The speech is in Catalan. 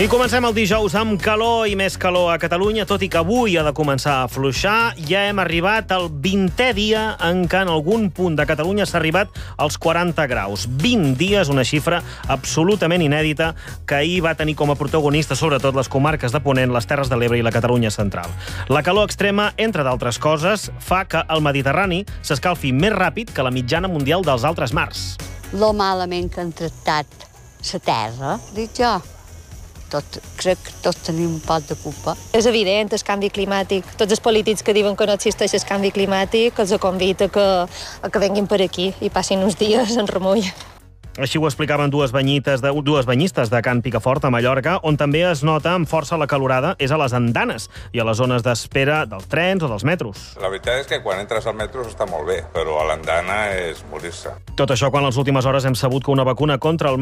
I comencem el dijous amb calor i més calor a Catalunya, tot i que avui ha de començar a afluixar. Ja hem arribat al 20è dia en què en algun punt de Catalunya s'ha arribat als 40 graus. 20 dies, una xifra absolutament inèdita, que ahir va tenir com a protagonista sobretot les comarques de Ponent, les Terres de l'Ebre i la Catalunya central. La calor extrema, entre d'altres coses, fa que el Mediterrani s'escalfi més ràpid que la mitjana mundial dels altres mars. Lo malament que han tractat la terra, dic jo. Crec que tots tenim un poc de culpa. És evident, el canvi climàtic. Tots els polítics que diuen que no existeix el canvi climàtic els convida a que venguin per aquí i passin uns dies en remull. Així ho explicaven dues banyistes de Can Picafort, a Mallorca, on també es nota amb força la calorada és a les andanes i a les zones d'espera dels trens o dels metros. La veritat és que quan entres al metro està molt bé, però a l'andana és morir-se. Tot això quan a les últimes hores hem sabut que una vacuna contra el